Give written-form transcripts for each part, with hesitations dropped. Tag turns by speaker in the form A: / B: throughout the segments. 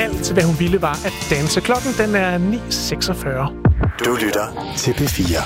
A: Alt, hvad hun ville, var at danse. Klokken den er 9.46.
B: Du lytter til P4.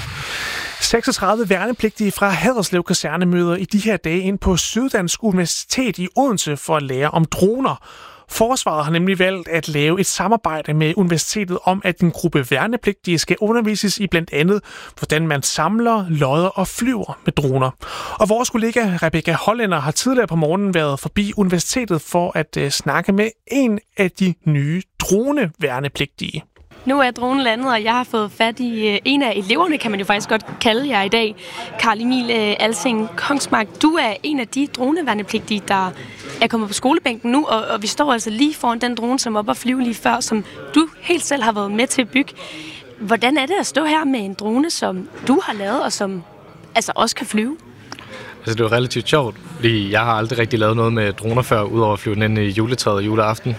A: 36 værnepligtige fra Haderslev Kaserne møder i de her dage ind på Syddansk Universitet i Odense for at lære om droner. Forsvaret har nemlig valgt at lave et samarbejde med universitetet om, at en gruppe værnepligtige skal undervises i blandt andet, hvordan man samler, lodder og flyver med droner. Og vores kollega Rebecca Hollænder har tidligere på morgenen været forbi universitetet for at snakke med en af de nye droneværnepligtige.
C: Nu er dronen landet, og jeg har fået fat i en af eleverne, kan man jo faktisk godt kalde jer i dag. Karl Emil Alsing Kongsmark, du er en af de droneværnepligtige, der er kommet på skolebænken nu, og vi står altså lige foran den drone, som op og flyve lige før, som du helt selv har været med til at bygge. Hvordan er det at stå her med en drone, som du har lavet, og som altså også kan flyve?
D: Altså, det var relativt sjovt, fordi jeg har aldrig rigtig lavet noget med droner før, udover at flyve den ind i juletræet juleaften.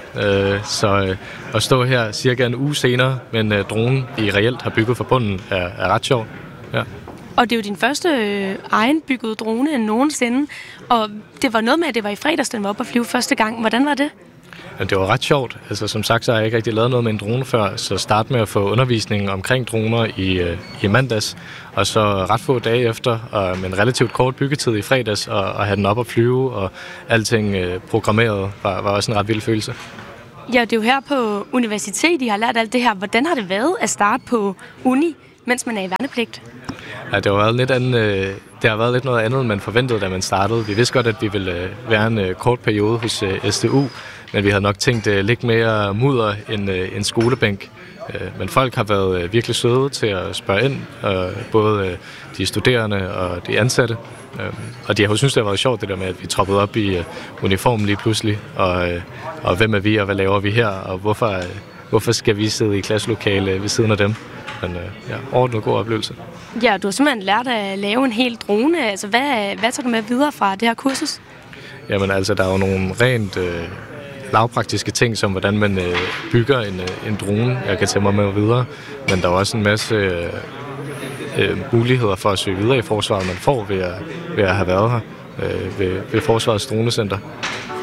D: Så at stå her cirka en uge senere med en drone, vi reelt har bygget fra bunden, er ret sjovt. Ja.
C: Og det er jo din første egenbyggede drone end nogensinde, og det var noget med, at det var i fredags, den var oppe at flyve første gang. Hvordan var det?
D: Men det var ret sjovt. Altså, som sagt, så har jeg ikke rigtig lavet noget med en drone før, så start med at få undervisning omkring droner i mandags, og så ret få dage efter, og med en relativt kort byggetid i fredags, og have den op at flyve, og alting programmeret, var også en ret vild følelse.
C: Ja, det er jo her på universitet, I har lært alt det her. Hvordan har det været at starte på uni, mens man er i værnepligt?
D: Ja, det har været lidt andet. Det har været lidt noget andet, end man forventede, da man startede. Vi vidste godt, at vi ville være en kort periode hos SDU, men vi havde nok tænkt lidt mere mudder end skolebænk. Men folk har været virkelig søde til at spørge ind, både de studerende og de ansatte. Og de har jo syntes, det har været sjovt, det der med, at vi troppede op i uniformen lige pludselig. Og hvem er vi, og hvad laver vi her, og hvorfor skal vi sidde i klasselokale ved siden af dem? Men ordentligt god oplevelse.
C: Ja, du har simpelthen lært at lave en hel drone. Altså, hvad tager du med videre fra det her kursus?
D: Jamen altså, der er jo nogle rent lavpraktiske ting, som hvordan man bygger en drone, jeg kan tage mig med videre. Men der er også en masse muligheder for at søge videre i forsvaret, man får ved at have været her ved Forsvarets Dronecenter.